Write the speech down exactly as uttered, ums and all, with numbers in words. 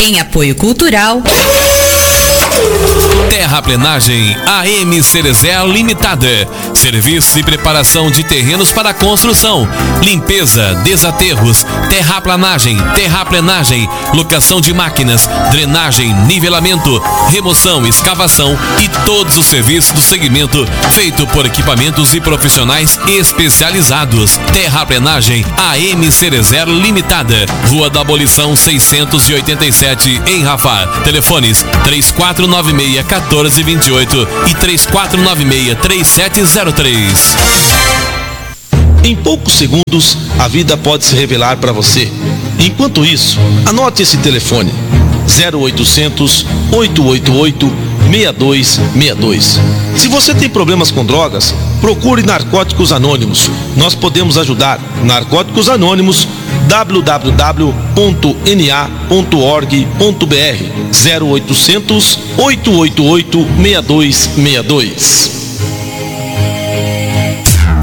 Em apoio cultural, Terraplenagem A M Cerezer Limitada. Serviço e preparação de terrenos para construção, limpeza, desaterros, terraplanagem, terraplenagem, locação de máquinas, drenagem, nivelamento, remoção, escavação e todos os serviços do segmento feito por equipamentos e profissionais especializados. Terraplenagem A M Cerezer Limitada. Rua da Abolição seiscentos e oitenta e sete, em Rafar. Telefones três quatro nove seis, um quatro dois oito e três quatro nove seis, três sete zero três. Em poucos segundos, a vida pode se revelar para você. Enquanto isso, anote esse telefone: zero oitocentos, oito oito oito, seis dois seis dois. Se você tem problemas com drogas, procure Narcóticos Anônimos. Nós podemos ajudar. Narcóticos Anônimos, w w w ponto n a ponto org ponto b r, zero oitocentos, oito oito oito, seis dois seis dois.